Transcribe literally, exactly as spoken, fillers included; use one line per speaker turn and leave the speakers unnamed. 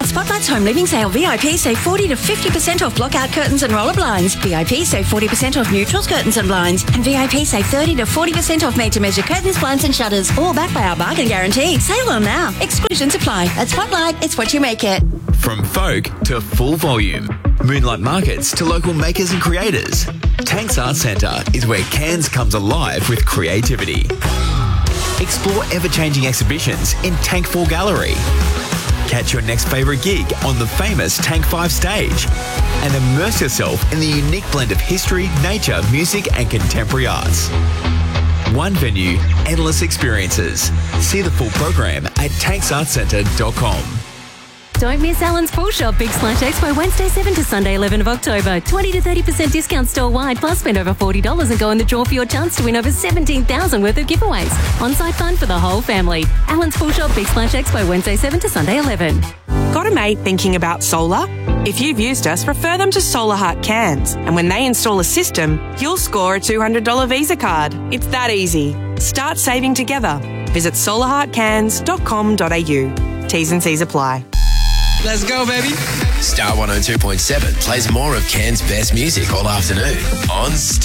Spotlight's home living sale. V I P save forty to fifty percent off blockout curtains and roller blinds. V I P save forty percent off neutrals, curtains and blinds. And V I P save thirty to forty percent off made-to-measure curtains, blinds and shutters. All backed by our bargain guarantee. Sale on now. Exclusions apply. At Spotlight, it's what you make it.
From folk to full volume, moonlight markets to local makers and creators, Tanks Art Centre is where Cairns comes alive with creativity. Explore ever-changing exhibitions in Tank four Gallery. Catch your next favourite gig on the famous Tank five stage and immerse yourself in the unique blend of history, nature, music and contemporary arts. One venue, endless experiences. See the full program at tanks art centre dot com.
Don't miss Alan's Full Shop Big Splash Expo Wednesday seventh to Sunday eleventh of October. twenty to thirty percent discount store-wide, plus spend over forty dollars and go in the draw for your chance to win over seventeen thousand dollars worth of giveaways. On-site fun for the whole family. Alan's Full Shop Big Splash Expo Wednesday seventh to Sunday eleventh.
Got a mate thinking about solar? If you've used us, refer them to Solar Heart Cairns. And when they install a system, you'll score a two hundred dollars Visa card. It's that easy. Start saving together. Visit solar heart cairns dot com dot a u. T's and C's apply.
Let's go, baby.
Star one oh two point seven plays more of Cairns' best music all afternoon on Star.